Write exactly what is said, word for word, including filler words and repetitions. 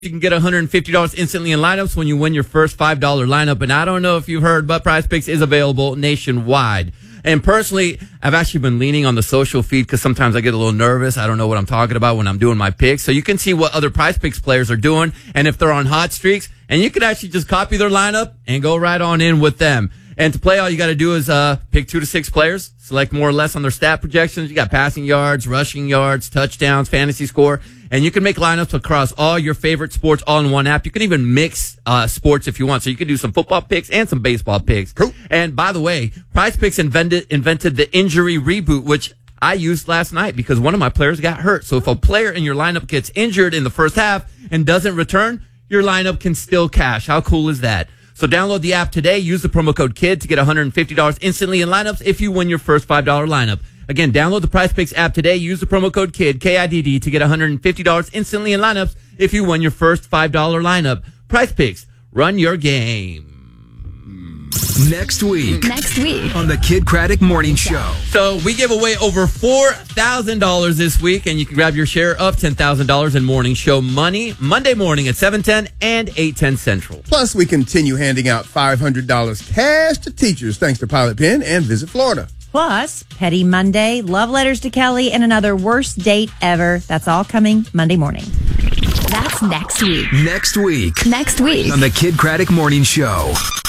You can get one hundred fifty dollars instantly in lineups when you win your first five dollar lineup. And I don't know if you heard, but Prize Picks is available nationwide. And personally, I've actually been leaning on the social feed because sometimes I get a little nervous. I don't know what I'm talking about when I'm doing my picks. So you can see what other Prize Picks players are doing and if they're on hot streaks. And you can actually just copy their lineup and go right on in with them. And to play, all you got to do is uh pick two to six players, select more or less on their stat projections. You got passing yards, rushing yards, touchdowns, fantasy score. And you can make lineups across all your favorite sports all in one app. You can even mix uh sports if you want. So you can do some football picks and some baseball picks. Cool. And by the way, Prize Picks invented invented the injury reboot, which I used last night because one of my players got hurt. So if a player in your lineup gets injured in the first half and doesn't return, your lineup can still cash. How cool is that? So download the app today. Use the promo code KID to get one hundred fifty dollars instantly in lineups if you win your first five dollar lineup. Again, download the Prize Picks app today. Use the promo code KID, K I D D, to get one hundred fifty dollars instantly in lineups if you win your first five dollar lineup. Prize Picks, run your game. Next week. Next week. On the Kid Craddock Morning Show. So we give away over four thousand dollars this week, and you can grab your share of ten thousand dollars in morning show money Monday morning at seven ten and eight ten Central. Plus, we continue handing out five hundred dollars cash to teachers thanks to Pilot Pen and Visit Florida. Plus, Petty Monday, Love Letters to Kelly, and another worst date ever. That's all coming Monday morning. That's next week. Next week. Next week. On the Kid Craddock Morning Show.